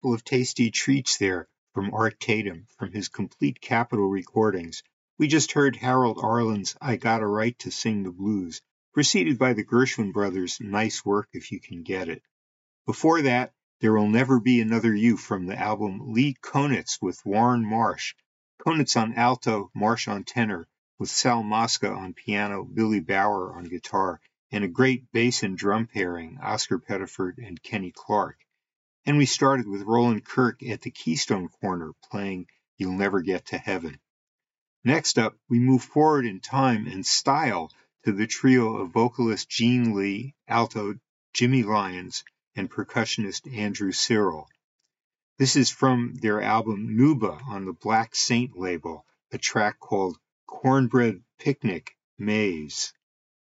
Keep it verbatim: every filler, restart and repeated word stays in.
couple of tasty treats there from Art Tatum from his complete Capitol recordings. We just heard Harold Arlen's I Got a Right to Sing the Blues, preceded by the Gershwin brothers' Nice Work If You Can Get It. Before that, There Will Never Be Another You from the album Lee Konitz with Warren Marsh, Konitz on alto, Marsh on tenor, with Sal Mosca on piano, Billy Bauer on guitar, and a great bass and drum pairing, Oscar Pettiford and Kenny Clark. And we started with Roland Kirk at the Keystone Corner playing You'll Never Get to Heaven. Next up, we move forward in time and style to the trio of vocalist Gene Lee, alto Jimmy Lyons, and percussionist Andrew Cyril. This is from their album Nuba on the Black Saint label, a track called Cornbread Picnic Maze.